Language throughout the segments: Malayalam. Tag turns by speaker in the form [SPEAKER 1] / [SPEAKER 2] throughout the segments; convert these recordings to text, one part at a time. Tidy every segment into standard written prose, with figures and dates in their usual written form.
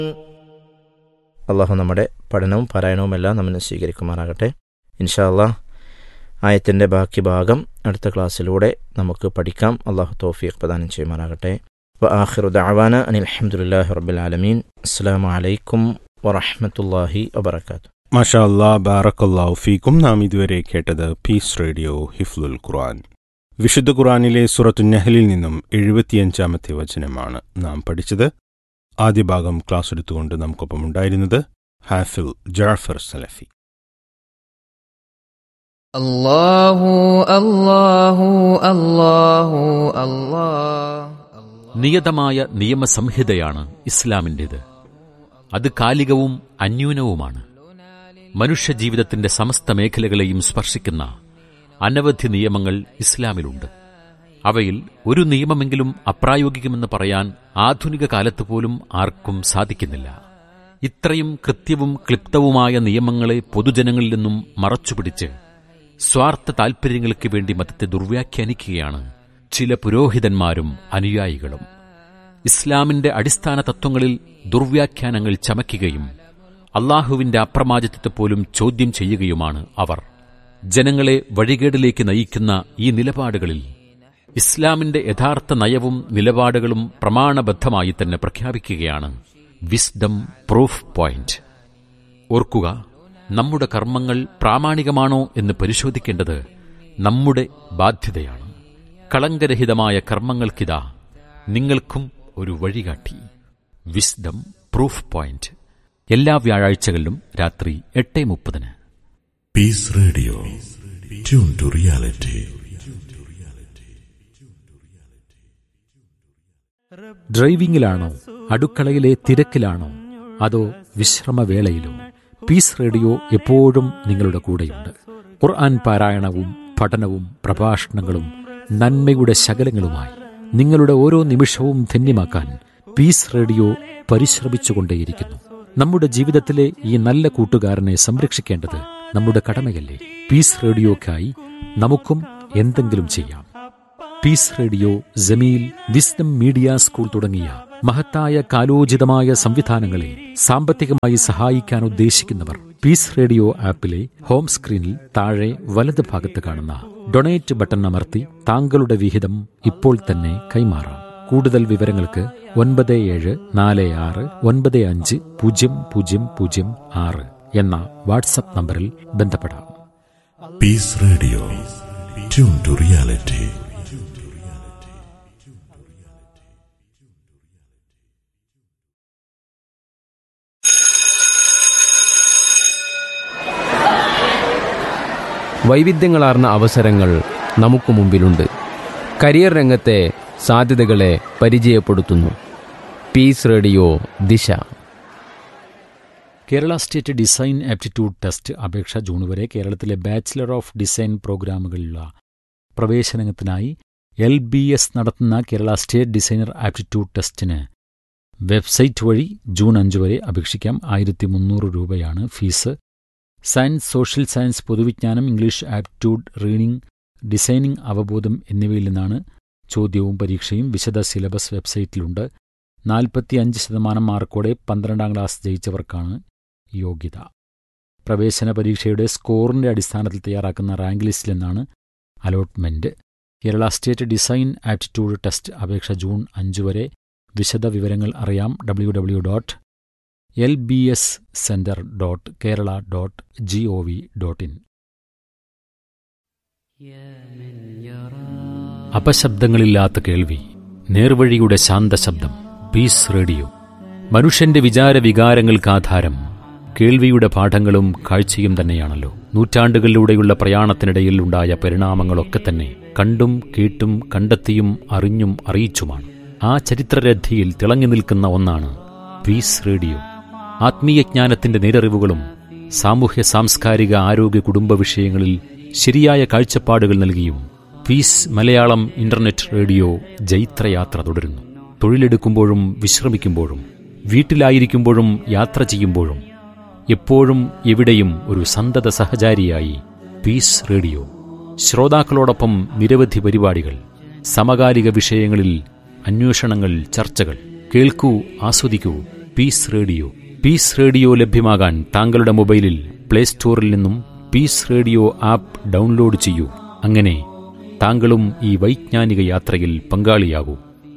[SPEAKER 1] അള്ളാഹു നമ്മുടെ പഠനവും പാരായണവുമെല്ലാം നമ്മെ സ്വീകരിക്കുമാറാകട്ടെ. ഇൻഷാ അള്ളാഹ് ആയത്തിൻ്റെ ബാക്കി ഭാഗം അടുത്ത ക്ലാസ്സിലൂടെ നമുക്ക് പഠിക്കാം. അള്ളാഹു തൗഫീഖ് പ്രദാനം ചെയ്യുമാറാകട്ടെ. വആഖിറു ദഅവാന അനിൽ ഹംദുലില്ലാഹി റബ്ബിൽ ആലമീൻ. അസ്സലാമു അലൈക്കും വറഹ്മത്തുള്ളാഹി വബറകാതുഹു.
[SPEAKER 2] മാഷാ അല്ലാ, ബാറക്കല്ലാഹു ഫീക്കും. നാം ഇതുവരെ കേട്ടത് പീസ് റേഡിയോ ഹിഫ്ലുൽ ഖുർആൻ. വിശുദ്ധ ഖുർആനിലെ സൂറത്തു നഹ്ലിൽ നിന്നും 75-ാമത്തെ വചനമാണ് നാം പഠിച്ചത്. ആദ്യ ഭാഗം ക്ലാസ് എടുത്തുകൊണ്ട് നമുക്കൊപ്പം ഉണ്ടായിരുന്നത് ഹാഫിൽ ജാഫർ സലഫി.
[SPEAKER 3] അല്ലാഹു അല്ലാഹു അല്ലാഹു അല്ലാഹ്.
[SPEAKER 4] നിയതമായ നിയമസംഹിതയാണ് ഇസ്ലാമിൻ്റേത്. അത് കാലികവും അന്യൂനവുമാണ്. മനുഷ്യജീവിതത്തിന്റെ സമസ്ത മേഖലകളെയും സ്പർശിക്കുന്ന അനവധി നിയമങ്ങൾ ഇസ്ലാമിലുണ്ട്. അവയിൽ ഒരു നിയമമെങ്കിലും അപ്രായോഗികമെന്ന് പറയാൻ ആധുനിക കാലത്ത് പോലും ആർക്കും സാധിക്കുന്നില്ല. ഇത്രയും കൃത്യവും ക്ലിപ്തവുമായ നിയമങ്ങളെ പൊതുജനങ്ങളിൽ നിന്നും മറച്ചുപിടിച്ച് സ്വാർത്ഥ താൽപര്യങ്ങൾക്ക് വേണ്ടി മതത്തെ ദുർവ്യാഖ്യാനിക്കുകയാണ് ചില പുരോഹിതന്മാരും അനുയായികളും. ഇസ്ലാമിന്റെ അടിസ്ഥാന തത്വങ്ങളിൽ ദുർവ്യാഖ്യാനങ്ങൾ ചമയ്ക്കുകയും അള്ളാഹുവിന്റെ അപ്രമാദിത്വത്തെ പോലും ചോദ്യം ചെയ്യുകയുമാണ് അവർ. ജനങ്ങളെ വഴികേടിലേക്ക് നയിക്കുന്ന ഈ നിലപാടുകളിൽ ഇസ്ലാമിന്റെ യഥാർത്ഥ നയവും നിലപാടുകളും പ്രമാണബദ്ധമായി തന്നെ പ്രഖ്യാപിക്കുകയാണ് വിസ്ഡം പ്രൂഫ് പോയിന്റ്. ഓർക്കുക, നമ്മുടെ കർമ്മങ്ങൾ പ്രാമാണികമാണോ എന്ന് പരിശോധിക്കേണ്ടത് നമ്മുടെ ബാധ്യതയാണ്. കളങ്കരഹിതമായ കർമ്മങ്ങൾക്കിതാ നിങ്ങൾക്കും ഒരു വഴികാട്ടി. വിസ്ഡം പ്രൂഫ് പോയിന്റ് എല്ലാ വ്യാഴാഴ്ചകളിലും രാത്രി 8:30.
[SPEAKER 5] Piece radio, tune to reality.
[SPEAKER 6] ഡ്രൈവിംഗിലാണോ, അടുക്കളയിലെ തിരക്കിലാണോ, അതോ വിശ്രമവേളയിലോ? പീസ് റേഡിയോ എപ്പോഴും നിങ്ങളുടെ കൂടെയുണ്ട്. ഖുർആൻ പാരായണവും പഠനവും പ്രഭാഷണങ്ങളും നന്മയുടെ ശകലങ്ങളുമായി നിങ്ങളുടെ ഓരോ നിമിഷവും ധന്യമാക്കാൻ പീസ് റേഡിയോ പരിശ്രമിച്ചുകൊണ്ടേയിരിക്കുന്നു. നമ്മുടെ ജീവിതത്തിലെ ഈ നല്ല കൂട്ടുകാരനെ സംരക്ഷിക്കേണ്ടത് നമ്മുടെ കടമയല്ലേ? പീസ് റേഡിയോക്കായി നമുക്കും എന്തെങ്കിലും ചെയ്യാം. Piece radio, Jameel, wisdom media school തുടങ്ങിയ മഹത്തായ കാലോചിതമായ സംവിധാനങ്ങളെ സാമ്പത്തികമായി സഹായിക്കാൻ ഉദ്ദേശിക്കുന്നവർ പീസ് റേഡിയോ ആപ്പിലെ ഹോം സ്ക്രീനിൽ താഴെ വലത് ഭാഗത്ത് കാണുന്ന ഡൊണേറ്റ് ബട്ടൺ അമർത്തി താങ്കളുടെ വിഹിതം ഇപ്പോൾ തന്നെ കൈമാറാം. കൂടുതൽ വിവരങ്ങൾക്ക് 9776950006 എന്ന വാട്സ്ആപ്പ് നമ്പറിൽ ബന്ധപ്പെടാം.
[SPEAKER 5] Piece radio, tune to reality.
[SPEAKER 7] വൈവിധ്യങ്ങളാർന്ന അവസരങ്ങൾ നമുക്ക് മുമ്പിലുണ്ട്. കരിയർ രംഗത്തെ സാധ്യതകളെ പരിചയപ്പെടുത്തുന്നു പീസ് റേഡിയോ ദിശ.
[SPEAKER 6] Kerala state design aptitude test അപേക്ഷ ജൂൺ വരെ. കേരളത്തിലെ ബാച്ചിലർ ഓഫ് ഡിസൈൻ പ്രോഗ്രാമുകളിലുള്ള പ്രവേശനത്തിനായി LBS നടത്തുന്ന കേരള സ്റ്റേറ്റ് ഡിസൈനർ ആപ്റ്റിറ്റ്യൂഡ് ടെസ്റ്റിന് വെബ്സൈറ്റ് വഴി ജൂൺ 5 വരെ അപേക്ഷിക്കാം. 1300 രൂപയാണ് fees. Science, social science, പൊതുവിജ്ഞാനം, English aptitude, reading, designing അവബോധം എന്നിവയിൽ നിന്നാണ് ചോദ്യവും പരീക്ഷയും. വിശദ സിലബസ് വെബ്സൈറ്റിലുണ്ട്. 45% മാർക്കോടെ 12ാം ക്ലാസ് ജയിച്ചവർക്കാണ് യോഗ്യത. പ്രവേശന പരീക്ഷയുടെ സ്കോറിന്റെ അടിസ്ഥാനത്തിൽ തയ്യാറാക്കുന്ന റാങ്ക് ലിസ്റ്റിൽ നിന്നാണ് allotment. Kerala state design aptitude test അപേക്ഷ ജൂൺ 5 വരെ. വിശദ വിവരങ്ങൾ അറിയാം www.lbscenter.kerala.gov.in.
[SPEAKER 4] അപശബ്ദങ്ങളില്ലാത്ത കേൾവി, നേർവഴിയുടെ ശാന്തശബ്ദം. പീസ് റേഡിയോ മനുഷ്യന്റെ വിചാരവികാരങ്ങൾക്കാധാരം കേൾവിയുടെ പാഠങ്ങളും കാഴ്ചയും തന്നെയാണല്ലോ. നൂറ്റാണ്ടുകളിലൂടെയുള്ള പ്രയാണത്തിനിടയിൽ ഉണ്ടായ പരിണാമങ്ങളൊക്കെ തന്നെ കണ്ടും കേട്ടും കണ്ടെത്തിയും അറിഞ്ഞും അറിയിച്ചുമാണ്. ആ ചരിത്രരഥിയിൽ തിളങ്ങി നിൽക്കുന്ന ഒന്നാണ് പീസ് റേഡിയോ. ആത്മീയജ്ഞാനത്തിന്റെ നേരറിവുകളും സാമൂഹ്യ സാംസ്കാരിക ആരോഗ്യ കുടുംബ വിഷയങ്ങളിൽ ശരിയായ കാഴ്ചപ്പാടുകൾ നൽകിയും പീസ് മലയാളം ഇന്റർനെറ്റ് റേഡിയോ ജൈത്രയാത്ര തുടരുന്നു. തൊഴിലെടുക്കുമ്പോഴും വിശ്രമിക്കുമ്പോഴും വീട്ടിലായിരിക്കുമ്പോഴും യാത്ര ചെയ്യുമ്പോഴും എപ്പോഴും എവിടെയും ഒരു സന്തത സഹചാരിയായി പീസ് റേഡിയോ. ശ്രോതാക്കളോടൊപ്പം നിരവധി പരിപാടികൾ, സമകാലിക വിഷയങ്ങളിൽ അന്വേഷണങ്ങൾ, ചർച്ചകൾ. കേൾക്കൂ, ആസ്വദിക്കൂ. Piece radio. പീസ് റേഡിയോ ലഭ്യമാകാൻ താങ്കളുടെ മൊബൈലിൽ പ്ലേ സ്റ്റോറിൽ നിന്നും പീസ് റേഡിയോ ആപ്പ് ഡൗൺലോഡ് ചെയ്യൂ. അങ്ങനെ താങ്കളും ഈ വൈജ്ഞാനിക യാത്രയിൽ പങ്കാളിയാകൂ.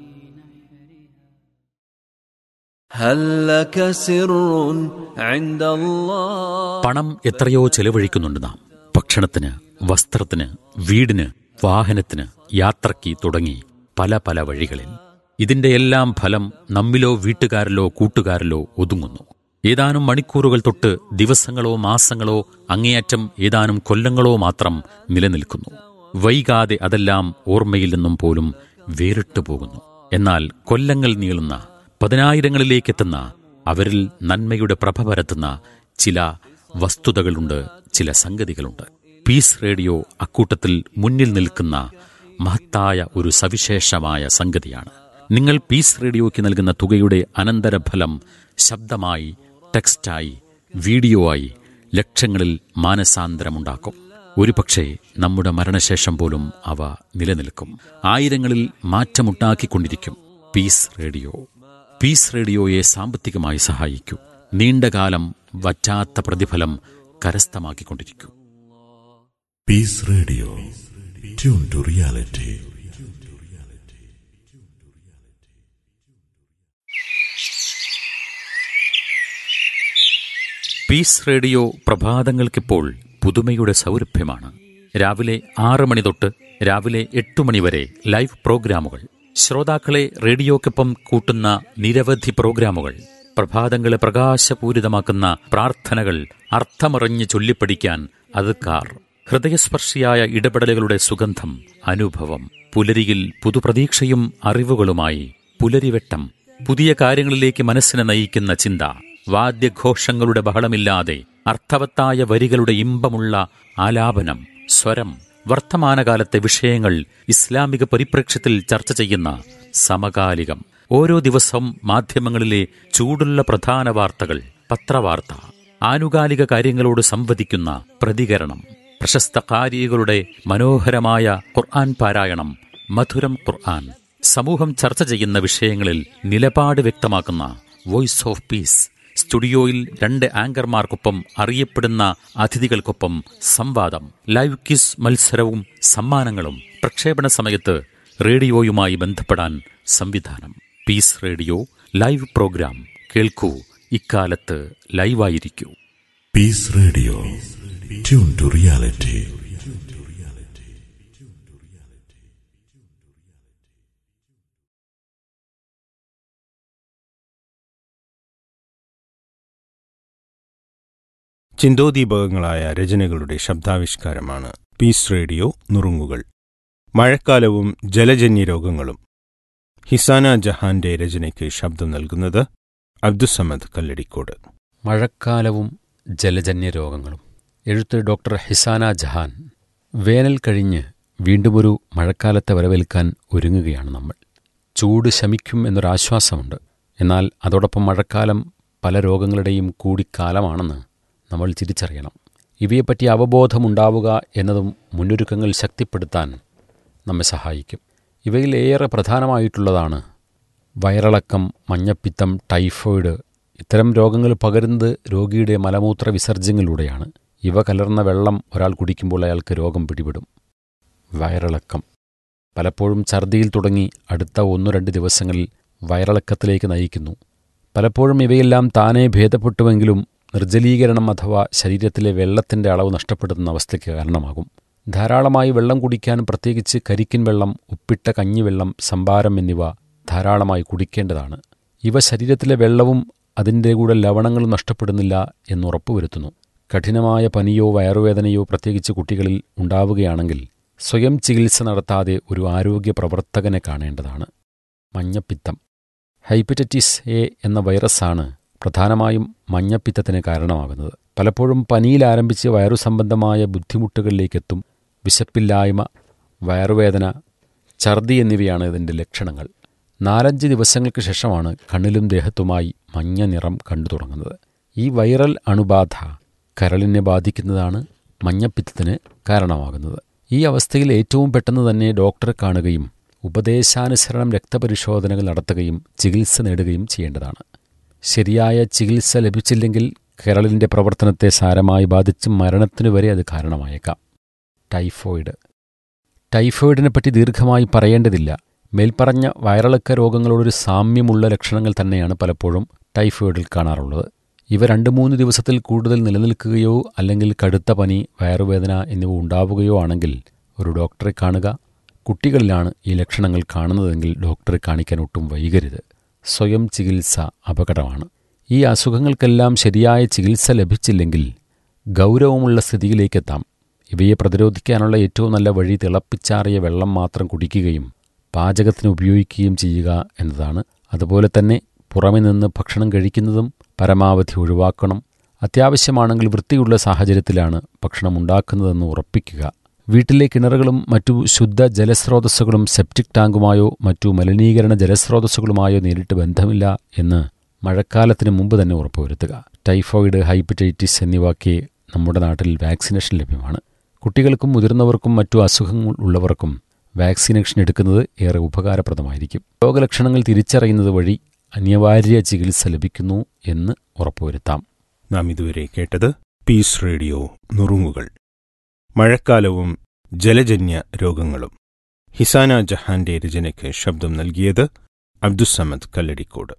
[SPEAKER 4] പണം എത്രയോ ചെലവഴിക്കുന്നുണ്ട് നാം. ഭക്ഷണത്തിന്, വസ്ത്രത്തിന്, വീടിന്, വാഹനത്തിന്, യാത്രയ്ക്ക് തുടങ്ങി പല പല വഴികളിൽ. ഇതിന്റെ എല്ലാം ഫലം നമ്മിലോ വീട്ടുകാരിലോ കൂട്ടുകാരിലോ ഒതുങ്ങുന്നു. ഏതാനും മണിക്കൂറുകൾ തൊട്ട് ദിവസങ്ങളോ മാസങ്ങളോ അങ്ങേയറ്റം ഏതാനും കൊല്ലങ്ങളോ മാത്രം നിലനിൽക്കുന്നു. വൈകാതെ അതെല്ലാം ഓർമ്മയിൽ നിന്നും പോലും വേറിട്ടു പോകുന്നു. എന്നാൽ കൊല്ലങ്ങൾ നീളുന്ന, പതിനായിരങ്ങളിലേക്കെത്തുന്ന, അവരിൽ നന്മയുടെ പ്രഭ പരത്തുന്ന ചില വസ്തുതകളുണ്ട്, ചില സംഗതികളുണ്ട്. പീസ് റേഡിയോ അക്കൂട്ടത്തിൽ മുന്നിൽ നിൽക്കുന്ന മഹത്തായ ഒരു സവിശേഷമായ സംഗതിയാണ്. നിങ്ങൾ പീസ് റേഡിയോയ്ക്ക് നൽകുന്ന തുകയുടെ അനന്തരഫലം ശബ്ദമായി, ടെക്സ്റ്റായി, വീഡിയോ ആയി ലക്ഷങ്ങളിൽ മാനസാന്തരമുണ്ടാക്കും. ഒരുപക്ഷെ നമ്മുടെ മരണശേഷം പോലും അവ നിലനിൽക്കും. ആയിരങ്ങളിൽ മാറ്റമുണ്ടാക്കിക്കൊണ്ടിരിക്കും. Piece radio. പീസ് റേഡിയോയെ സാമ്പത്തികമായി സഹായിക്കൂ. നീണ്ടകാലം വറ്റാത്ത പ്രതിഫലം കരസ്ഥമാക്കിക്കൊണ്ടിരിക്കൂ.
[SPEAKER 5] Piece radio, tune to reality.
[SPEAKER 4] Piece radio പ്രഭാതങ്ങൾക്കിപ്പോൾ പുതുമയുടെ സൗരഭ്യമാണ്. രാവിലെ 6 മണി തൊട്ട് രാവിലെ 8 മണി വരെ ലൈവ് പ്രോഗ്രാമുകൾ. ശ്രോതാക്കളെ റേഡിയോക്കൊപ്പം കൂട്ടുന്ന നിരവധി പ്രോഗ്രാമുകൾ. പ്രഭാതങ്ങളെ പ്രകാശപൂരിതമാക്കുന്ന പ്രാർത്ഥനകൾ, അർത്ഥമറിഞ്ഞ് ചൊല്ലിപ്പഠിക്കാൻ അദ്കാർ, ഹൃദയസ്പർശിയായ ഇടപെടലുകളുടെ സുഗന്ധം, അനുഭവം. പുലരിയിൽ പുതുപ്രതീക്ഷയും അറിവുകളുമായി പുലരിവെട്ടം. പുതിയ കാര്യങ്ങളിലേക്ക് മനസ്സിനെ നയിക്കുന്ന ചിന്ത. വാദ്യഘോഷങ്ങളുടെ ബഹളമില്ലാതെ അർത്ഥവത്തായ വരികളുടെ ഇമ്പമുള്ള ആലാപനം, സ്വരം. വർത്തമാനകാലത്തെ വിഷയങ്ങൾ ഇസ്ലാമിക പരിപ്രേക്ഷ്യത്തിൽ ചർച്ച ചെയ്യുന്ന സമകാലികം. ഓരോ ദിവസവും മാധ്യമങ്ങളിലെ ചൂടുള്ള പ്രധാന വാർത്തകൾ, പത്രവാർത്ത, ആനുകാലിക കാര്യങ്ങളോട് സംവദിക്കുന്ന പ്രതികരണം, പ്രശസ്ത ഖാരികളുടെ മനോഹരമായ ഖുർആൻ പാരായണം, മധുരം ഖുർആൻ. സമൂഹം ചർച്ച ചെയ്യുന്ന വിഷയങ്ങളിൽ നിലപാട് വ്യക്തമാക്കുന്ന വോയിസ് ഓഫ് പീസ്. സ്റ്റുഡിയോയിൽ 2 ആങ്കർമാർക്കൊപ്പം അറിയപ്പെടുന്ന അതിഥികൾക്കൊപ്പം സംവാദം, ലൈവ് ക്വിസ് മത്സരവും സമ്മാനങ്ങളും. പ്രക്ഷേപണ സമയത്ത് റേഡിയോയുമായി ബന്ധപ്പെടാൻ സംവിധാനം. പീസ് റേഡിയോ ലൈവ് പ്രോഗ്രാം കേൾക്കൂ. ഇക്കാലത്ത് ലൈവായിരിക്കൂ.
[SPEAKER 5] Piece radio, tune to reality.
[SPEAKER 2] ചിന്തോദീപകങ്ങളായ രചനകളുടെ ശബ്ദാവിഷ്കാരമാണ് piece radio നുറുങ്ങുകൾ. മഴക്കാലവും ജലജന്യ രോഗങ്ങളും. ഹിസാന ജഹാന്റെ രചനയ്ക്ക് ശബ്ദം നൽകുന്നത് അബ്ദുസമദ് കല്ലടിക്കോട്.
[SPEAKER 6] മഴക്കാലവും ജലജന്യ രോഗങ്ങളും. എഴുത്ത് ഡോക്ടർ ഹിസാന ജഹാൻ. വേനൽ കഴിഞ്ഞ് വീണ്ടുമൊരു മഴക്കാലത്തെ വരവേൽക്കാൻ ഒരുങ്ങുകയാണ് നമ്മൾ. ചൂട് ശമിക്കും എന്നൊരാശ്വാസമുണ്ട്. എന്നാൽ അതോടൊപ്പം മഴക്കാലം പല രോഗങ്ങളുടെയും കൂടിക്കാലമാണെന്ന് നമ്മൾ തിരിച്ചറിയണം. ഇവയെപ്പറ്റി അവബോധമുണ്ടാവുക എന്നതും മുന്നൊരുക്കങ്ങൾ ശക്തിപ്പെടുത്താൻ നമ്മെ സഹായിക്കും. ഇവയിൽ ഏറെ പ്രധാനമായിട്ടുള്ളതാണ് വയറിളക്കം, മഞ്ഞപ്പിത്തം, ടൈഫോയിഡ്. ഇത്തരം രോഗങ്ങൾ പകരുന്നത് രോഗിയുടെ മലമൂത്ര വിസർജ്യങ്ങളിലൂടെയാണ്. ഇവ കലർന്ന വെള്ളം ഒരാൾ കുടിക്കുമ്പോൾ അയാൾക്ക് രോഗം പിടിപെടും. വയറിളക്കം പലപ്പോഴും ഛർദിയിൽ തുടങ്ങി അടുത്ത 1-2 ദിവസങ്ങളിൽ വയറിളക്കത്തിലേക്ക് നയിക്കുന്നു. പലപ്പോഴും ഇവയെല്ലാം താനേ ഭേദപ്പെട്ടുവെങ്കിലും നിർജ്ജലീകരണം അഥവാ ശരീരത്തിലെ വെള്ളത്തിൻ്റെ അളവ് നഷ്ടപ്പെടുന്ന അവസ്ഥയ്ക്ക് കാരണമാകും. ധാരാളമായി വെള്ളം കുടിക്കാൻ, പ്രത്യേകിച്ച് കരിക്കിൻ വെള്ളം, ഉപ്പിട്ട കഞ്ഞിവെള്ളം, സംഭാരം എന്നിവ ധാരാളമായി കുടിക്കേണ്ടതാണ്. ഇവ ശരീരത്തിലെ വെള്ളവും അതിൻ്റെ കൂടെ ലവണങ്ങളും നഷ്ടപ്പെടുന്നില്ല എന്നുറപ്പുവരുത്തുന്നു. കഠിനമായ പനിയോ വയറുവേദനയോ പ്രത്യേകിച്ച് കുട്ടികളിൽ ഉണ്ടാവുകയാണെങ്കിൽ സ്വയം ചികിത്സ നടത്താതെ ഒരു ആരോഗ്യ പ്രവർത്തകനെ കാണേണ്ടതാണ്. മഞ്ഞപ്പിത്തം. ഹെപ്പറ്റൈറ്റിസ് എ എന്ന വൈറസാണ് പ്രധാനമായും മഞ്ഞപ്പിത്തത്തിന് കാരണമാകുന്നത്. പലപ്പോഴും പനിയിൽ ആരംഭിച്ച് വയറു സംബന്ധമായ ബുദ്ധിമുട്ടുകളിലേക്കെത്തും. വിശപ്പില്ലായ്മ, വയറുവേദന, ഛർദി എന്നിവയാണ് ഇതിൻ്റെ ലക്ഷണങ്ങൾ. 4-5 ദിവസങ്ങൾക്ക് ശേഷമാണ് കണ്ണിലും ദേഹത്തുമായി മഞ്ഞ നിറം കണ്ടു തുടങ്ങുന്നത്. ഈ വൈറൽ അണുബാധ കരളിനെ ബാധിക്കുന്നതാണ് മഞ്ഞപ്പിത്തത്തിന് കാരണമാകുന്നത്. ഈ അവസ്ഥയിൽ ഏറ്റവും പെട്ടെന്ന് തന്നെ ഡോക്ടറെ കാണുകയും ഉപദേശാനുസരണം രക്തപരിശോധനകൾ നടത്തുകയും ചികിത്സ നേടുകയും ചെയ്യേണ്ടതാണ്. ശരിയായ ചികിത്സ ലഭിച്ചില്ലെങ്കിൽ കരളിൻ്റെ പ്രവർത്തനത്തെ സാരമായി ബാധിച്ച് മരണത്തിനു വരെ അത് കാരണമായേക്കാം. ടൈഫോയിഡിനെപ്പറ്റി ദീർഘമായി പറയേണ്ടതില്ല. മേൽപ്പറഞ്ഞ വയറിളക്ക രോഗങ്ങളോടൊരു സാമ്യമുള്ള ലക്ഷണങ്ങൾ തന്നെയാണ് പലപ്പോഴും ടൈഫോയിഡിൽ കാണാറുള്ളത്. ഇവ 2-3 ദിവസത്തിൽ കൂടുതൽ നിലനിൽക്കുകയോ അല്ലെങ്കിൽ കടുത്ത പനി, വയറുവേദന എന്നിവ ഉണ്ടാവുകയോ ആണെങ്കിൽ ഒരു ഡോക്ടറെ കാണുക. കുട്ടികളിലാണ് ഈ ലക്ഷണങ്ങൾ കാണുന്നതെങ്കിൽ ഡോക്ടറെ കാണിക്കാൻ ഒട്ടും വൈകരുത്. സ്വയം ചികിത്സ അപകടമാണ്. ഈ അസുഖങ്ങൾക്കെല്ലാം ശരിയായ ചികിത്സ ലഭിച്ചില്ലെങ്കിൽ ഗൗരവമുള്ള സ്ഥിതിയിലേക്കെത്താം. ഇവയെ പ്രതിരോധിക്കാനുള്ള ഏറ്റവും നല്ല വഴി തിളപ്പിച്ചാറിയ വെള്ളം മാത്രം കുടിക്കുകയും പാചകത്തിന് ഉപയോഗിക്കുകയും ചെയ്യുക എന്നതാണ്. അതുപോലെ തന്നെ പുറമെ നിന്ന് ഭക്ഷണം കഴിക്കുന്നതും പരമാവധി ഒഴിവാക്കണം. അത്യാവശ്യമാണെങ്കിൽ വൃത്തിയുള്ള സാഹചര്യത്തിലാണ് ഭക്ഷണം ഉണ്ടാക്കുന്നതെന്ന് ഉറപ്പിക്കുക. വീട്ടിലെ കിണറുകളും മറ്റു ശുദ്ധ ജലസ്രോതസ്സുകളും സെപ്റ്റിക് ടാങ്കുമായോ മറ്റു മലിനീകരണ ജലസ്രോതസ്സുകളുമായോ നേരിട്ട് ബന്ധമില്ല എന്ന് മഴക്കാലത്തിന് മുമ്പ് തന്നെ ഉറപ്പുവരുത്തുക. ടൈഫോയിഡ്, ഹൈപ്പറ്റൈറ്റിസ് എന്നിവയ്ക്ക് നമ്മുടെ നാട്ടിൽ വാക്സിനേഷൻ ലഭ്യമാണ്. കുട്ടികൾക്കും മുതിർന്നവർക്കും മറ്റു അസുഖങ്ങൾ ഉള്ളവർക്കും വാക്സിനേഷൻ എടുക്കുന്നത് ഏറെ ഉപകാരപ്രദമായിരിക്കും. രോഗലക്ഷണങ്ങൾ തിരിച്ചറിയുന്നത് വഴി അനിവാര്യ ചികിത്സ ലഭിക്കുന്നു എന്ന് ഉറപ്പുവരുത്താം.
[SPEAKER 2] നാം ഇതുവരെ കേട്ടത് പീസ് റേഡിയോ നുറുങ്ങുകൾ. മഴക്കാലവും ജലജന്യ രോഗങ്ങളും. ഹിസാന ജഹാന്റെ രചനയ്ക്ക് ശബ്ദം നൽകിയത് അബ്ദുസ്സമദ് കല്ലടിക്കോട്.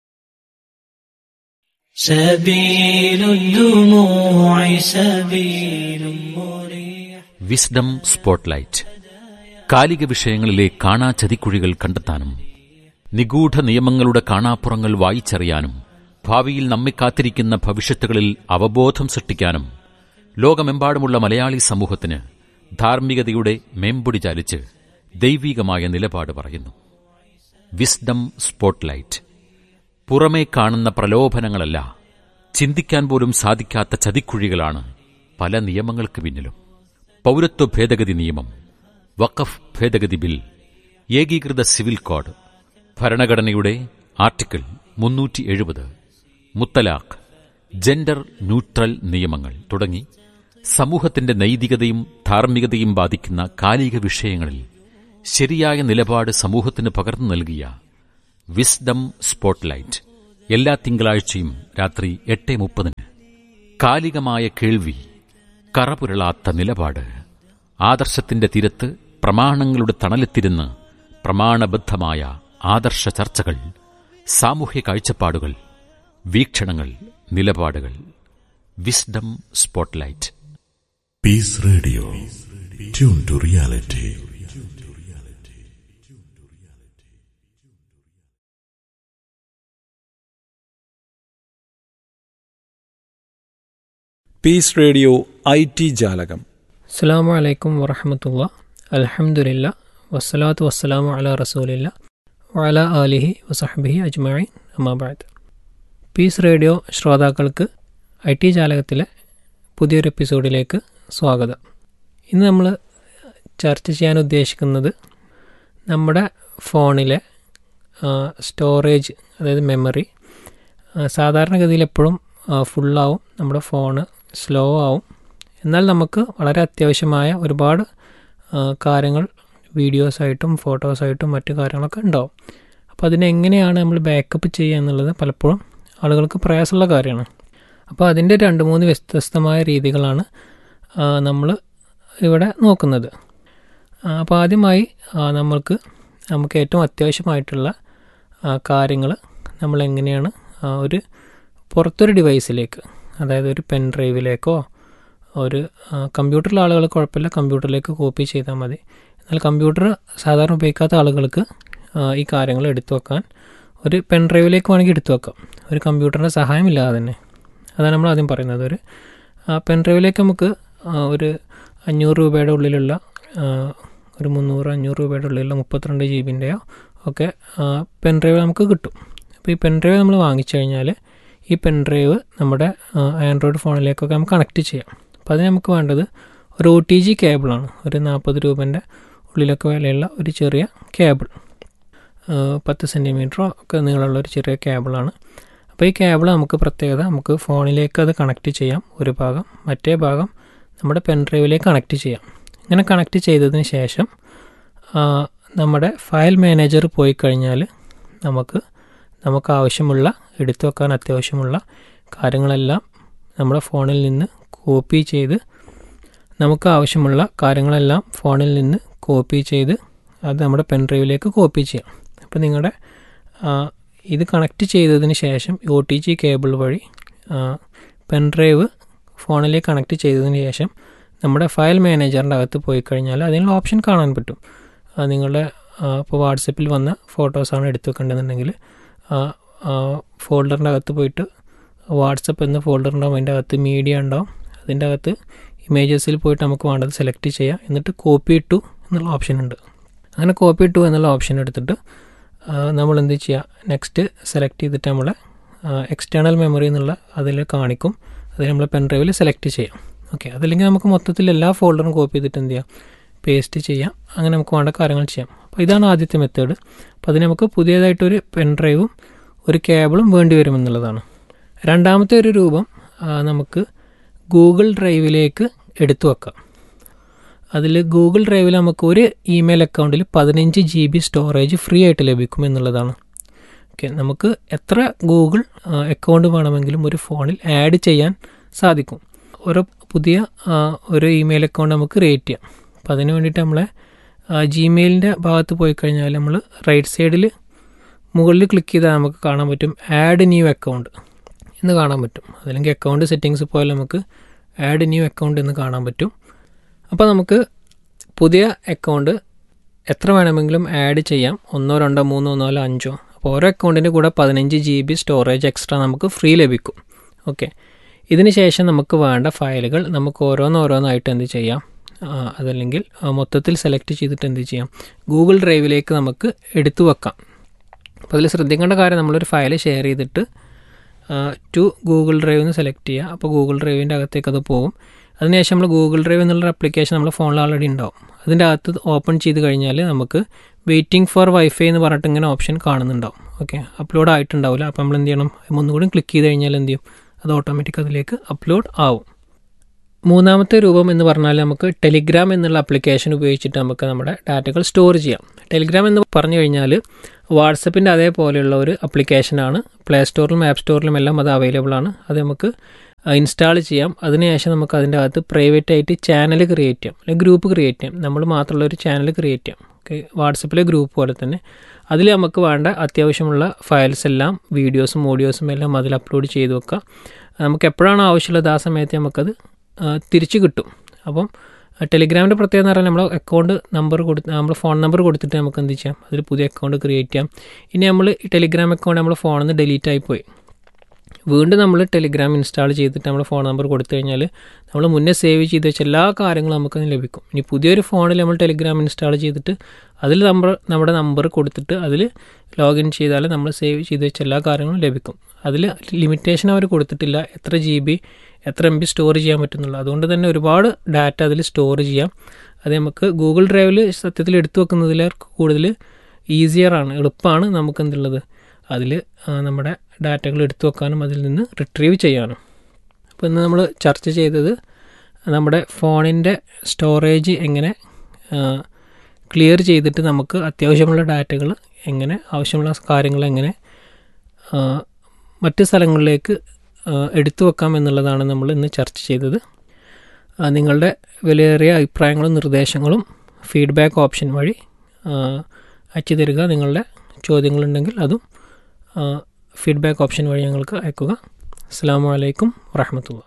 [SPEAKER 4] Wisdom spotlight. കാലിക വിഷയങ്ങളിലെ കാണാചതിക്കുഴികൾ കണ്ടെത്താനും നിഗൂഢ നിയമങ്ങളുടെ കാണാപ്പുറങ്ങൾ വായിച്ചറിയാനും ഭാവിയിൽ നമ്മെ കാത്തിരിക്കുന്ന ഭവിഷ്യത്തുകളിൽ അവബോധം സൃഷ്ടിക്കാനും ലോകമെമ്പാടുമുള്ള മലയാളി സമൂഹത്തിന് ധാർമ്മികതയുടെ മേമ്പൊടി ചാലിച്ച് ദൈവികമായ നിലപാട് പറയുന്നു. Wisdom spotlight. പുറമേ കാണുന്ന പ്രലോഭനങ്ങളല്ല, ചിന്തിക്കാൻ പോലും സാധിക്കാത്ത ചതിക്കുഴികളാണ് പല നിയമങ്ങൾക്ക് പിന്നിലും. പൗരത്വ ഭേദഗതി നിയമം, വഖഫ് ഭേദഗതി ബിൽ, ഏകീകൃത സിവിൽ കോഡ്, ഭരണഘടനയുടെ ആർട്ടിക്കിൾ 370, മുത്തലാഖ്, ജെൻഡർ ന്യൂട്രൽ നിയമങ്ങൾ തുടങ്ങി സമൂഹത്തിന്റെ നൈതികതയും ധാർമ്മികതയും ബാധിക്കുന്ന കാലിക വിഷയങ്ങളിൽ ശരിയായ നിലപാട് സമൂഹത്തിന് പകർന്നു നൽകിയ വിസ്ഡം സ്പോട്ട്ലൈറ്റ് എല്ലാ തിങ്കളാഴ്ചയും രാത്രി 8:30. കാലികമായ കേൾവി, കറപുരളാത്ത നിലപാട്, ആദർശത്തിന്റെ തീരത്ത് പ്രമാണങ്ങളുടെ തണലെത്തിരുന്ന് പ്രമാണബദ്ധമായ ആദർശ ചർച്ചകൾ, സാമൂഹ്യ കാഴ്ചപ്പാടുകൾ, വീക്ഷണങ്ങൾ, നിലപാടുകൾ. Wisdom spotlight.
[SPEAKER 5] Piece radio, tune to reality.
[SPEAKER 8] Piece radio IT ജാലകം.
[SPEAKER 9] അസ്സലാമു അലൈക്കും വറഹ്മത്തുള്ളാഹി. അൽഹംദുലില്ലാ വസ്സലാത്തു വസ്സലാമു അലാ റസൂലില്ലാ വഅലാ ആലിഹി വസഹ്ബിഹി അജ്മഈൻ. അമ്മാ ബഅദ്. പീസ് റേഡിയോ ശ്രോതാക്കൾക്ക് IT ജാലകത്തിലെ പുതിയൊരു എപ്പിസോഡിലേക്ക് സ്വാഗതം. ഇന്ന് നമ്മൾ ചർച്ച ചെയ്യാൻ ഉദ്ദേശിക്കുന്നത് നമ്മുടെ ഫോണിലെ സ്റ്റോറേജ്, അതായത് മെമ്മറി. സാധാരണഗതിയിൽ എപ്പോഴും ഫുള്ളാവും, നമ്മുടെ ഫോണ് സ്ലോ ആവും. എന്നാൽ നമുക്ക് വളരെ അത്യാവശ്യമായ ഒരുപാട് കാര്യങ്ങൾ വീഡിയോസായിട്ടും ഫോട്ടോസായിട്ടും മറ്റു കാര്യങ്ങളൊക്കെ ഉണ്ടാവും. അപ്പോൾ അതിനെങ്ങനെയാണ് നമ്മൾ ബാക്കപ്പ് ചെയ്യുക എന്നുള്ളത് പലപ്പോഴും ആളുകൾക്ക് പ്രയാസമുള്ള കാര്യമാണ്. അപ്പോൾ അതിൻ്റെ 2-3 വ്യത്യസ്തമായ രീതികളാണ് നമ്മൾ ഇവിടെ നോക്കുന്നത്. അപ്പോൾ ആദ്യമായി നമുക്ക് ഏറ്റവും അത്യാവശ്യമായിട്ടുള്ള കാര്യങ്ങൾ നമ്മളെങ്ങനെയാണ് ഒരു പുറത്തൊരു ഡിവൈസിലേക്ക്, അതായത് ഒരു പെൻ ഡ്രൈവിലേക്കോ, ഒരു കമ്പ്യൂട്ടറിലെ ആളുകൾ കുഴപ്പമില്ല, കമ്പ്യൂട്ടറിലേക്ക് കോപ്പി ചെയ്താൽ മതി. എന്നാൽ കമ്പ്യൂട്ടർ സാധാരണ ഉപയോഗിക്കാത്ത ആളുകൾക്ക് ഈ കാര്യങ്ങൾ എടുത്തു വെക്കാൻ ഒരു പെൻ ഡ്രൈവിലേക്ക് വേണമെങ്കിൽ എടുത്തു വെക്കാം, ഒരു കമ്പ്യൂട്ടറിൻ്റെ സഹായമില്ലാതെ തന്നെ. അതാണ് നമ്മൾ ആദ്യം പറയുന്നത്. ഒരു പെൻ ഡ്രൈവിലേക്ക് നമുക്ക് ഒരു 500 രൂപയുടെ ഉള്ളിലുള്ള, ഒരു 300-500 രൂപയുടെ ഉള്ളിലുള്ള 32 GB ഒക്കെ പെൻ ഡ്രൈവ് നമുക്ക് കിട്ടും. അപ്പോൾ ഈ പെൻ ഡ്രൈവ് നമ്മൾ വാങ്ങിച്ചു കഴിഞ്ഞാൽ ഈ പെൻ ഡ്രൈവ് നമ്മുടെ ആൻഡ്രോയിഡ് ഫോണിലേക്കൊക്കെ നമുക്ക് കണക്ട് ചെയ്യാം. അപ്പോൾ അതിന് നമുക്ക് വേണ്ടത് ഒരു OTG കേബിളാണ്. ഒരു 40 രൂപേൻ്റെ ഉള്ളിലൊക്കെ വിലയുള്ള ഒരു ചെറിയ കേബിൾ, 10 സെൻറ്റിമീറ്ററോ ഒക്കെ നീളമുള്ള ഒരു ചെറിയ കേബിളാണ്. അപ്പോൾ ഈ കേബിൾ നമുക്ക് പ്രത്യേകത, നമുക്ക് ഫോണിലേക്ക് അത് കണക്ട് ചെയ്യാം ഒരു ഭാഗം, മറ്റേ ഭാഗം നമ്മുടെ പെൻ ഡ്രൈവിലേക്ക് കണക്ട് ചെയ്യാം. ഇങ്ങനെ കണക്ട് ചെയ്തതിന് ശേഷം നമ്മുടെ ഫയൽ മാനേജർ പോയി കഴിഞ്ഞാൽ നമുക്ക് ആവശ്യമുള്ള എടുത്തു വെക്കാൻ അത്യാവശ്യമുള്ള കാര്യങ്ങളെല്ലാം നമ്മുടെ ഫോണിൽ നിന്ന് കോപ്പി ചെയ്ത് നമുക്ക് ആവശ്യമുള്ള കാര്യങ്ങളെല്ലാം ഫോണിൽ നിന്ന് കോപ്പി ചെയ്ത് അത് നമ്മുടെ പെൻഡ്രൈവിലേക്ക് കോപ്പി ചെയ്യാം. അപ്പോൾ നിങ്ങളുടെ ഇത് കണക്റ്റ് ചെയ്തതിന് ശേഷം OTG കേബിൾ വഴി പെൻഡ്രൈവ് ഫോണിലേക്ക് കണക്റ്റ് ചെയ്തതിന് ശേഷം നമ്മുടെ ഫയൽ മാനേജറിൻ്റെ അകത്ത് പോയി കഴിഞ്ഞാൽ അതിനുള്ള ഓപ്ഷൻ കാണാൻ പറ്റും. നിങ്ങളുടെ ഇപ്പോൾ വാട്സപ്പിൽ വന്ന ഫോട്ടോസാണ് എടുത്തു വെക്കേണ്ടതെന്നുണ്ടെങ്കിൽ ഫോൾഡറിൻ്റെ അകത്ത് പോയിട്ട് വാട്സപ്പ് എന്ന ഫോൾഡർ ഉണ്ടാവും, അതിൻ്റെ അകത്ത് മീഡിയ ഉണ്ടാവും, അതിൻ്റെ അകത്ത് ഇമേജസിൽ പോയിട്ട് നമുക്ക് വേണ്ടത് സെലക്ട് ചെയ്യാം. എന്നിട്ട് കോപ്പി ടു എന്നുള്ള ഓപ്ഷൻ ഉണ്ട്. അങ്ങനെ കോപ്പി ടു എന്നുള്ള ഓപ്ഷൻ എടുത്തിട്ട് നമ്മൾ എന്ത് ചെയ്യുക, നെക്സ്റ്റ് സെലക്ട് ചെയ്തിട്ട് നമ്മളെ എക്സ്റ്റേണൽ മെമ്മറി എന്നുള്ള അതിൽ കാണിക്കും, അതിൽ നമ്മൾ പെൻഡ്രൈവിൽ സെലക്ട് ചെയ്യാം. ഓക്കെ, അതല്ലെങ്കിൽ നമുക്ക് മൊത്തത്തിൽ എല്ലാ ഫോൾഡറും കോപ്പി ചെയ്തിട്ട് എന്ത് ചെയ്യാം, പേസ്റ്റ് ചെയ്യാം. അങ്ങനെ നമുക്ക് വേണ്ട കാര്യങ്ങൾ ചെയ്യാം. അപ്പോൾ ഇതാണ് ആദ്യത്തെ മെത്തേഡ്. അപ്പോൾ അതിന് നമുക്ക് പുതിയതായിട്ടൊരു പെൻഡ്രൈവും ഒരു കേബിളും വേണ്ടി വരുമെന്നുള്ളതാണ്. രണ്ടാമത്തെ ഒരു രൂപം നമുക്ക് ഗൂഗിൾ ഡ്രൈവിലേക്ക് എടുത്തു വെക്കാം. അതിൽ ഗൂഗിൾ ഡ്രൈവിൽ നമുക്ക് ഒരു ഇമെയിൽ അക്കൗണ്ടിൽ 15 GB സ്റ്റോറേജ് ഫ്രീ ആയിട്ട് ലഭിക്കും എന്നുള്ളതാണ്. ഓക്കെ, നമുക്ക് എത്ര ഗൂഗിൾ അക്കൗണ്ട് വേണമെങ്കിലും ഒരു ഫോണിൽ ആഡ് ചെയ്യാൻ സാധിക്കും. ഓരോ പുതിയ ഒരു ഇമെയിൽ അക്കൗണ്ട് നമുക്ക് ക്രിയേറ്റ് ചെയ്യാം. അപ്പോൾ അതിന് വേണ്ടിയിട്ട് നമ്മളെ ജിമെയിലിൻ്റെ ഭാഗത്ത് പോയി കഴിഞ്ഞാൽ നമ്മൾ റൈറ്റ് സൈഡിൽ മുകളിൽ ക്ലിക്ക് ചെയ്താൽ നമുക്ക് കാണാൻ പറ്റും ആഡ് ന്യൂ അക്കൗണ്ട് എന്ന് കാണാൻ പറ്റും. അതല്ലെങ്കിൽ അക്കൗണ്ട് സെറ്റിങ്സ് പോയാൽ നമുക്ക് ആഡ് ന്യൂ അക്കൗണ്ട് എന്ന് കാണാൻ പറ്റും. അപ്പോൾ നമുക്ക് പുതിയ അക്കൗണ്ട് എത്ര വേണമെങ്കിലും ആഡ് ചെയ്യാം, 1, 2, 3, 4, 5. അപ്പോൾ ഓരോ അക്കൗണ്ടിൻ്റെ കൂടെ 15 GB സ്റ്റോറേജ് എക്സ്ട്രാ നമുക്ക് ഫ്രീ ലഭിക്കും. ഓക്കെ, ഇതിന് ശേഷം നമുക്ക് വേണ്ട ഫയലുകൾ നമുക്ക് ഓരോന്നായിട്ട് എന്ത് ചെയ്യാം, അതല്ലെങ്കിൽ മൊത്തത്തിൽ സെലക്ട് ചെയ്തിട്ട് എന്ത് ചെയ്യാം, ഗൂഗിൾ ഡ്രൈവിലേക്ക് നമുക്ക് എടുത്തു വെക്കാം. അപ്പോൾ അതിൽ ശ്രദ്ധിക്കേണ്ട കാര്യം, നമ്മളൊരു ഫയൽ ഷെയർ ചെയ്തിട്ട് ടു ഗൂഗിൾ ഡ്രൈവ് എന്ന് സെലക്ട് ചെയ്യുക. അപ്പോൾ ഗൂഗിൾ ഡ്രൈവിൻ്റെ അകത്തേക്ക് അത് പോകും. അതിനുശേഷം നമ്മൾ ഗൂഗിൾ ഡ്രൈവ് എന്നുള്ളൊരു ആപ്ലിക്കേഷൻ നമ്മുടെ ഫോണിൽ ഓൾറെഡി ഉണ്ടാവും. അതിൻ്റെ അകത്ത് ഓപ്പൺ ചെയ്ത് കഴിഞ്ഞാൽ നമുക്ക് വെയിറ്റിംഗ് ഫോർ വൈഫൈ എന്ന് പറഞ്ഞിട്ട് ഇങ്ങനെ ഓപ്ഷൻ കാണുന്നുണ്ടാവും. Okay, upload ആയിട്ടുണ്ടാവില്ല. അപ്പോൾ നമ്മൾ എന്ത് ചെയ്യണം, ഒന്നുകൂടി ക്ലിക്ക് ചെയ്ത് കഴിഞ്ഞാൽ എന്ത് ചെയ്യും, അത് ഓട്ടോമാറ്റിക് അതിലേക്ക് അപ്ലോഡ് ആവും. മൂന്നാമത്തെ രൂപം എന്ന് പറഞ്ഞാൽ നമുക്ക് ടെലിഗ്രാം എന്നുള്ള ആപ്ലിക്കേഷൻ ഉപയോഗിച്ചിട്ട് നമുക്ക് നമ്മുടെ ഡാറ്റകൾ സ്റ്റോർ ചെയ്യാം. ടെലിഗ്രാം എന്ന് പറഞ്ഞു കഴിഞ്ഞാൽ വാട്സപ്പിൻ്റെ അതേപോലെയുള്ള ഒരു ആപ്ലിക്കേഷനാണ്. പ്ലേ സ്റ്റോറിലും ആപ്പ് സ്റ്റോറിലും എല്ലാം അത് അവൈലബിൾ ആണ്. അത് നമുക്ക് ഇൻസ്റ്റാൾ ചെയ്യാം. അതിനുശേഷം നമുക്ക് അതിൻ്റെ അകത്ത് പ്രൈവറ്റ് ആയിട്ട് ചാനൽ ക്രിയേറ്റ് ചെയ്യാം, അല്ലെങ്കിൽ ഗ്രൂപ്പ് ക്രിയേറ്റ് ചെയ്യാം. നമ്മൾ മാത്രമുള്ള ഒരു ചാനൽ ക്രിയേറ്റ് ചെയ്യാം. ഓക്കെ, വാട്സപ്പിലെ ഗ്രൂപ്പ് പോലെ തന്നെ അതിൽ നമുക്ക് വേണ്ട അത്യാവശ്യമുള്ള ഫയൽസ് എല്ലാം, വീഡിയോസും ഓഡിയോസും എല്ലാം അതിൽ അപ്ലോഡ് ചെയ്ത് വെക്കാം. നമുക്ക് എപ്പോഴാണ് ആവശ്യമുള്ളത് ആ സമയത്ത് നമുക്കത് തിരിച്ച് കിട്ടും. അപ്പം ടെലിഗ്രാമിൻ്റെ പ്രത്യേകത എന്ന് പറഞ്ഞാൽ നമ്മൾ അക്കൗണ്ട് നമ്പർ നമ്മൾ ഫോൺ നമ്പർ കൊടുത്തിട്ട് നമുക്ക് എന്ത് ചെയ്യാം, അതിൽ പുതിയ അക്കൗണ്ട് ക്രിയേറ്റ് ചെയ്യാം. ഇനി നമ്മൾ ഈ ടെലിഗ്രാം അക്കൗണ്ട് നമ്മൾ ഫോണിൽ നിന്ന് ഡിലീറ്റ് ആയിപ്പോയി, വീണ്ടും നമ്മൾ ടെലിഗ്രാം ഇൻസ്റ്റാൾ ചെയ്തിട്ട് നമ്മൾ ഫോൺ നമ്പർ കൊടുത്തു കഴിഞ്ഞാൽ നമ്മൾ മുന്നേ സേവ് ചെയ്ത് വെച്ച എല്ലാ കാര്യങ്ങളും നമുക്കത് ലഭിക്കും. ഇനി പുതിയൊരു ഫോണിൽ നമ്മൾ ടെലിഗ്രാം ഇൻസ്റ്റാൾ ചെയ്തിട്ട് അതിൽ നമ്മുടെ നമ്പർ കൊടുത്തിട്ട് അതിൽ ലോഗിൻ ചെയ്താൽ നമ്മൾ സേവ് ചെയ്ത് വെച്ച എല്ലാ കാര്യങ്ങളും ലഭിക്കും. അതിൽ ലിമിറ്റേഷൻ അവർ കൊടുത്തിട്ടില്ല, എത്ര GB എത്ര MB സ്റ്റോർ ചെയ്യാൻ പറ്റുന്നുള്ളൂ. അതുകൊണ്ട് തന്നെ ഒരുപാട് ഡാറ്റ അതിൽ സ്റ്റോർ ചെയ്യാം. അത് നമുക്ക് ഗൂഗിൾ ഡ്രൈവിൽ സത്യത്തിൽ എടുത്തു വെക്കുന്നതിൽ കൂടുതൽ ഈസിയറാണ്, എളുപ്പമാണ് നമുക്ക് എന്തുള്ളത്, അതിൽ നമ്മുടെ ഡാറ്റകൾ എടുത്തു വെക്കാനും അതിൽ നിന്ന് റിട്രീവ് ചെയ്യാനും. അപ്പോൾ ഇന്ന് നമ്മൾ ചർച്ച ചെയ്തത് നമ്മുടെ ഫോണിൻ്റെ സ്റ്റോറേജ് എങ്ങനെ ക്ലിയർ ചെയ്തിട്ട് നമുക്ക് അത്യാവശ്യമുള്ള ഡാറ്റകൾ എങ്ങനെ, ആവശ്യമുള്ള കാര്യങ്ങൾ എങ്ങനെ മറ്റ് സ്ഥലങ്ങളിലേക്ക് എടുത്തു വെക്കാം എന്നുള്ളതാണ് നമ്മൾ ഇന്ന് ചർച്ച ചെയ്തത്. നിങ്ങളുടെ വിലയേറിയ അഭിപ്രായങ്ങളും നിർദ്ദേശങ്ങളും ഫീഡ്ബാക്ക് ഓപ്ഷൻ വഴി അയച്ചു തരിക. നിങ്ങളുടെ ചോദ്യങ്ങളുണ്ടെങ്കിൽ അതും ഫീഡ്ബാക്ക് ഓപ്ഷൻ വഴി ഞങ്ങൾക്ക് അയക്കുക. അസ്സലാമു അലൈക്കും വറഹ്മത്തുള്ളാഹി.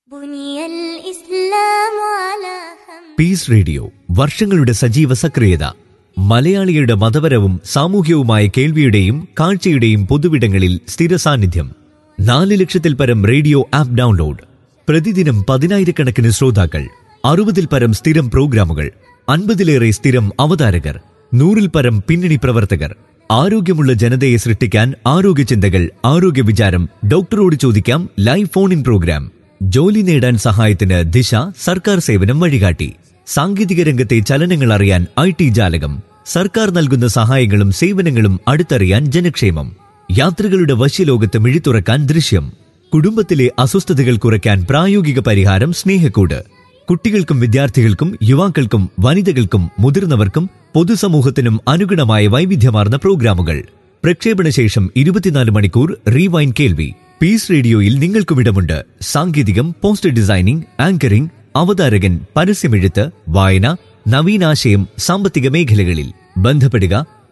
[SPEAKER 10] പീസ് റേഡിയോ വർഷങ്ങളുടെ സജീവ സക്രിയത. മലയാളികളുടെ മതപരവും സാമൂഹ്യവുമായ കേൾവിയുടെയും കാഴ്ചയുടെയും പൊതുവിടങ്ങളിൽ സ്ഥിര സാന്നിധ്യം. 4 ലക്ഷത്തിൽ പരം റേഡിയോ ആപ്പ് ഡൗൺലോഡ്, പ്രതിദിനം 10,000-കണക്കിന് ശ്രോതാക്കൾ, 60-ൽ പരം സ്ഥിരം പ്രോഗ്രാമുകൾ, 50-ലേറെ സ്ഥിരം അവതാരകർ, 100-ൽ പരം പിന്നണി പ്രവർത്തകർ. ആരോഗ്യമുള്ള ജനതയെ സൃഷ്ടിക്കാൻ ആരോഗ്യ ചിന്തകൾ, ആരോഗ്യ വിചാരം, ഡോക്ടറോട് ചോദിക്കാം ലൈവ് ഫോൺ ഇൻ പ്രോഗ്രാം. ജോലി നേടാൻ സഹായത്തിന് ദിശ, സർക്കാർ സേവനം വഴികാട്ടി. സാങ്കേതിക രംഗത്തെ ചലനങ്ങൾ അറിയാൻ IT ജാലകം, സർക്കാർ നൽകുന്ന സഹായങ്ങളും സേവനങ്ങളും അടുത്തറിയാൻ ജനക്ഷേമം. യാത്രകളുടെ വശ്യലോകത്ത് മിഴിത്തുറക്കാൻ ദൃശ്യം. കുടുംബത്തിലെ അസ്വസ്ഥതകൾ കുറയ്ക്കാൻ പ്രായോഗിക പരിഹാരം സ്നേഹക്കൂട്. കുട്ടികൾക്കും വിദ്യാർത്ഥികൾക്കും യുവാക്കൾക്കും വനിതകൾക്കും മുതിർന്നവർക്കും പൊതുസമൂഹത്തിനും അനുഗുണമായ വൈവിധ്യമാർന്ന പ്രോഗ്രാമുകൾ. പ്രക്ഷേപണ ശേഷം 24 മണിക്കൂർ റീവൈൻ കേൾവി. പീസ് റേഡിയോയിൽ നിങ്ങൾക്കും ഇടമുണ്ട്. സാങ്കേതികം, പോസ്റ്റർ ഡിസൈനിംഗ്, ആങ്കറിംഗ്, അവതാരകൻ, പരസ്യമെഴുത്ത്, വായന, നവീനാശയം, സാമ്പത്തിക മേഖലകളിൽ. ബന്ധപ്പെടുക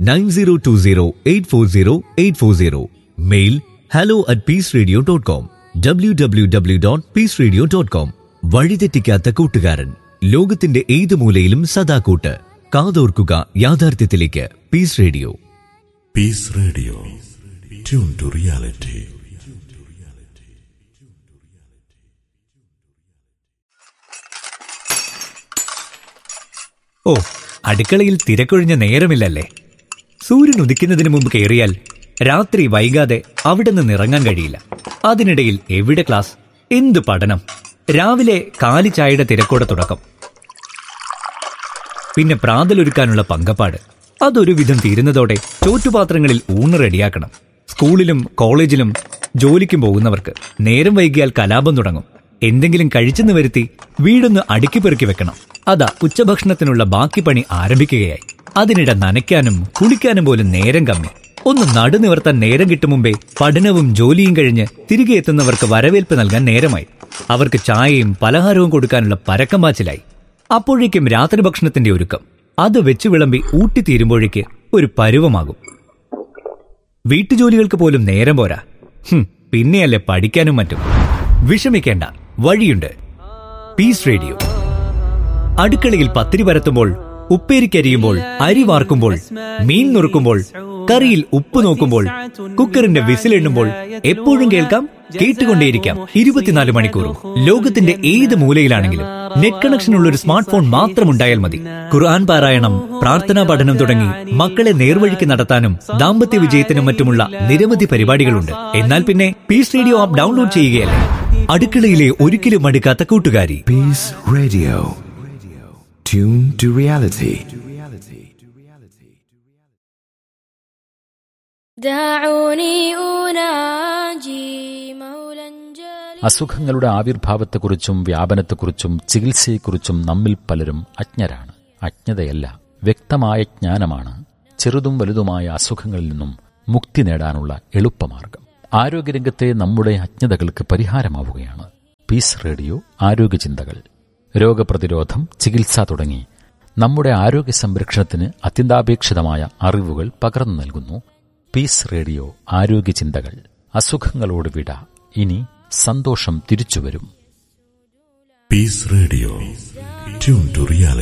[SPEAKER 10] 9020840840. Mail hello@peaceradio.com, www.peaceradio.com. വഴിതെറ്റിക്കാത്ത കൂട്ടുകാരൻ, ലോകത്തിന്റെ ഏത് മൂലയിലും സദാ കൂട്ട്. കാതോർക്കുക യാഥാർത്ഥ്യത്തിലേക്ക്. Piece radio.
[SPEAKER 5] Piece radio, tune to reality.
[SPEAKER 11] ഓ, അടുക്കളയിൽ തിരക്കൊഴിഞ്ഞ നേരമില്ലല്ലേ? സൂര്യൻ ഉദിക്കുന്നതിന് മുമ്പ് കയറിയാൽ രാത്രി വൈകാതെ അവിടെ നിന്ന് ഇറങ്ങാൻ കഴിയില്ല. അതിനിടയിൽ എവിടെ ക്ലാസ്, എന്ത് പഠനം, രാവിലെ കാലി ചായയുടെ തിരക്കോടെ തുടക്കം, പിന്നെ പ്രാതലൊരുക്കാനുള്ള പങ്കപ്പാട്. അതൊരു വിധം തീരുന്നതോടെ ചോറ്റുപാത്രങ്ങളിൽ ഊണ് റെഡിയാക്കണം. സ്കൂളിലും കോളേജിലും ജോലിക്കും പോകുന്നവർക്ക് നേരം വൈകിയാൽ കലാപം തുടങ്ങും. എന്തെങ്കിലും കഴിച്ചെന്ന് വരുത്തി വീടൊന്ന് അടുക്കി പെറുക്കി വെക്കണം. അതാ ഉച്ചഭക്ഷണത്തിനുള്ള ബാക്കി പണി ആരംഭിക്കുകയായി. അതിനിടെ നനയ്ക്കാനും കുളിക്കാനും പോലും നേരം കമ്മി. ഒന്ന് നടുനിവർത്താൻ നേരം കിട്ടും മുമ്പേ പഠനവും ജോലിയും കഴിഞ്ഞ് തിരികെ എത്തുന്നവർക്ക് വരവേൽപ്പ് നൽകാൻ നേരമായി. അവർക്ക് ചായയും പലഹാരവും കൊടുക്കാനുള്ള പരക്കം പാച്ചിലായി. അപ്പോഴേക്കും രാത്രി ഭക്ഷണത്തിന്റെ ഒരുക്കം. അത് വെച്ച് വിളമ്പി ഊട്ടിത്തീരുമ്പോഴേക്ക് ഒരു പരുവമാകും. വീട്ടുജോലികൾക്ക് പോലും നേരം പോരാ. പിന്നെയല്ലേ പഠിക്കാനും മറ്റും. വിഷമിക്കേണ്ട, വഴിയുണ്ട്. Piece radio. അടുക്കളയിൽ പത്തിരി പരത്തുമ്പോൾ, ഉപ്പേരിക്കരിയുമ്പോൾ, അരി വാർക്കുമ്പോൾ, മീൻ നുറുക്കുമ്പോൾ, കറിയിൽ ഉപ്പ് നോക്കുമ്പോൾ, കുക്കറിന്റെ വിസിലെണ്ണുമ്പോൾ എപ്പോഴും കേൾക്കാം, കേട്ടുകൊണ്ടേയിരിക്കാം 24 മണിക്കൂറും. ലോകത്തിന്റെ ഏത് മൂലയിലാണെങ്കിലും നെറ്റ് കണക്ഷൻ ഉള്ള ഒരു സ്മാർട്ട് ഫോൺ മാത്രം ഉണ്ടായാൽ മതി. ഖുർആൻ പാരായണം, പ്രാർത്ഥനാ പഠനം തുടങ്ങി മക്കളെ നേർവഴിക്ക് നടത്താനും ദാമ്പത്യ വിജയത്തിനും മറ്റുമുള്ള നിരവധി പരിപാടികളുണ്ട്. എന്നാൽ പിന്നെ പീസ് റേഡിയോ ആപ്പ് ഡൗൺലോഡ് ചെയ്യുകയല്ലേ. അടുക്കളയിലെ ഒരിക്കലും മടുക്കാത്ത കൂട്ടുകാരി.
[SPEAKER 12] Piece radio, tune to reality.
[SPEAKER 6] അസുഖങ്ങളുടെ ആവിർഭാവത്തെക്കുറിച്ചും വ്യാപനത്തെക്കുറിച്ചും ചികിത്സയെക്കുറിച്ചും നമ്മിൽ പലരും അജ്ഞരാണ്. അജ്ഞതയല്ല, വ്യക്തമായ ജ്ഞാനമാണ് ചെറുതും വലുതുമായ അസുഖങ്ങളിൽ നിന്നും മുക്തി നേടാനുള്ള എളുപ്പമാർഗം. ആരോഗ്യരംഗത്തെ നമ്മുടെ അജ്ഞതകൾക്ക് പരിഹാരമാവുകയാണ് പീസ് റേഡിയോ ആരോഗ്യചിന്തകൾ. രോഗപ്രതിരോധം, ചികിത്സ തുടങ്ങി നമ്മുടെ ആരോഗ്യ സംരക്ഷണത്തിന് അത്യന്താപേക്ഷിതമായ അറിവുകൾ പകർന്നു നൽകുന്നു പീസ് റേഡിയോ ആരോഗ്യചിന്തകൾ. അസുഖങ്ങളോട് വിട, ഇനി സന്തോഷം തിരിച്ചുവരും.
[SPEAKER 5] Piece radio, tune to reality.